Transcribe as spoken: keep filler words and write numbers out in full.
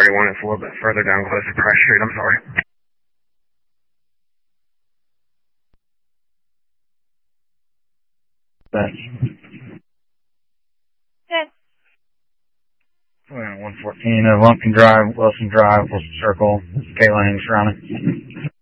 thirty-one. It's a little bit further down close to Price Street. I'm sorry. Thanks. Good. one fourteen, uh, Lumpkin Drive, Wilson Drive, Wilson Circle, K Lane, surrounding.